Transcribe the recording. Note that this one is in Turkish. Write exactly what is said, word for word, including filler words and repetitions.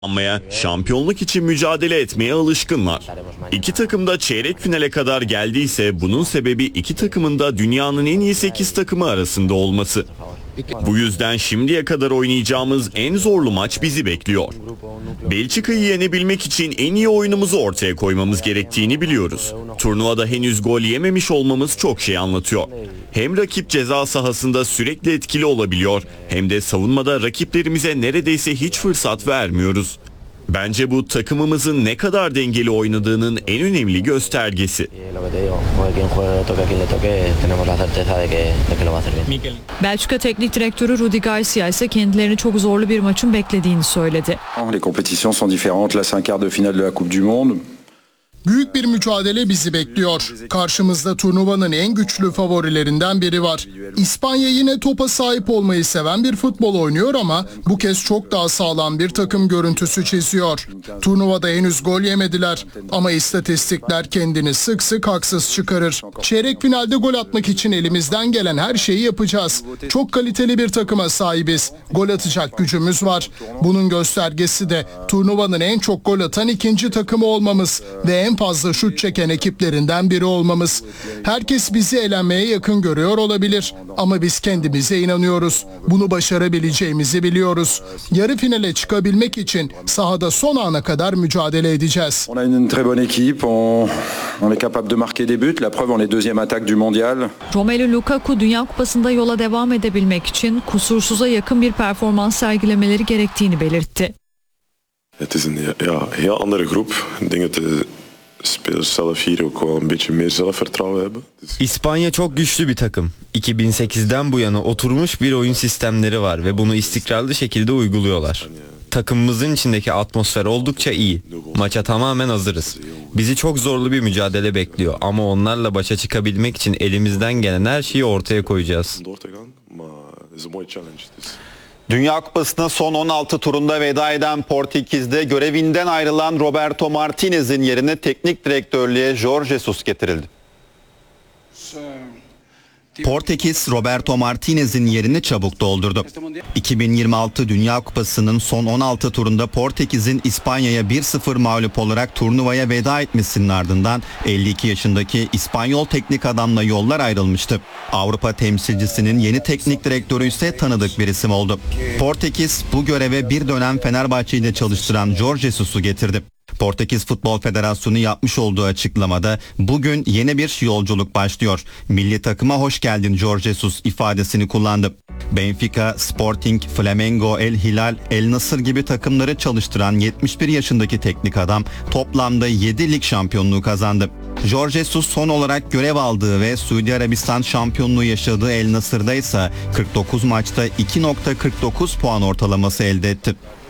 Anmaya, şampiyonluk için mücadele etmeye alışkınlar. İki takım da çeyrek finale kadar geldiyse bunun sebebi iki takımın da dünyanın en iyi sekiz takımı arasında olması. Bu yüzden şimdiye kadar oynayacağımız en zorlu maç bizi bekliyor. Belçika'yı yenebilmek için en iyi oyunumuzu ortaya koymamız gerektiğini biliyoruz. Turnuvada henüz gol yememiş olmamız çok şey anlatıyor. Hem rakip ceza sahasında sürekli etkili olabiliyor, hem de savunmada rakiplerimize neredeyse hiç fırsat vermiyoruz. Bence bu takımımızın ne kadar dengeli oynadığının en önemli göstergesi. Belçika Teknik Direktörü Rudi Garcia ise kendilerini çok zorlu bir maçın beklediğini söyledi. Les compétitions sont différentes. Là, c'est un quart de finale de la Coupe du Monde. Büyük bir mücadele bizi bekliyor. Karşımızda turnuvanın en güçlü favorilerinden biri var. İspanya yine topa sahip olmayı seven bir futbol oynuyor ama bu kez çok daha sağlam bir takım görüntüsü çiziyor. Turnuvada henüz gol yemediler ama istatistikler kendini sık sık haksız çıkarır. Çeyrek finalde gol atmak için elimizden gelen her şeyi yapacağız. Çok kaliteli bir takıma sahibiz. Gol atacak gücümüz var. Bunun göstergesi de turnuvanın en çok gol atan ikinci takımı olmamız ve en fazla şut çeken ekiplerinden biri olmamız. Herkes bizi elenmeye yakın görüyor olabilir ama biz kendimize inanıyoruz. Bunu başarabileceğimizi biliyoruz. Yarı finale çıkabilmek için sahada son ana kadar mücadele edeceğiz. On a une très bonne équipe, on, on est capable de marquer des buts. La preuve, on est deuxième attaque du mondial. Romelu Lukaku Dünya Kupası'nda yola devam edebilmek için kusursuza yakın bir performans sergilemeleri gerektiğini belirtti. Het is een ja, heel andere groep. Ik denk dat de spelers zelf hier ook wel een beetje meer zelfvertrouwen hebben. İspanya çok güçlü bir takım. iki bin sekizden bu yana oturmuş bir oyun sistemleri var ve bunu istikrarlı şekilde uyguluyorlar. Takımımızın içindeki atmosfer oldukça iyi. Maça tamamen hazırız. Bizi çok zorlu bir mücadele bekliyor ama onlarla başa çıkabilmek için elimizden gelen her şeyi ortaya koyacağız. Dünya Kupası'na son on altı turunda veda eden Portekiz'de görevinden ayrılan Roberto Martinez'in yerine teknik direktörlüğe Jorge Jesus getirildi. Portekiz, Roberto Martinez'in yerini çabuk doldurdu. iki bin yirmi altı Dünya Kupası'nın son on altı turunda Portekiz'in İspanya'ya bir sıfır mağlup olarak turnuvaya veda etmesinin ardından elli iki yaşındaki İspanyol teknik adamla yollar ayrılmıştı. Avrupa temsilcisinin yeni teknik direktörü ise tanıdık bir isim oldu. Portekiz bu göreve bir dönem Fenerbahçe ile çalıştıran Jorge Jesus'u getirdi. Portekiz Futbol Federasyonu yapmış olduğu açıklamada bugün yeni bir yolculuk başlıyor. Milli takıma hoş geldin Jorge Jesus ifadesini kullandı. Benfica, Sporting, Flamengo, El Hilal, El Nasır gibi takımları çalıştıran yetmiş bir yaşındaki teknik adam toplamda yedi lig şampiyonluğu kazandı. Jorge Jesus son olarak görev aldığı ve Suudi Arabistan şampiyonluğu yaşadığı El Nasır'da ise kırk dokuz maçta iki nokta kırk dokuz puan ortalaması elde etti.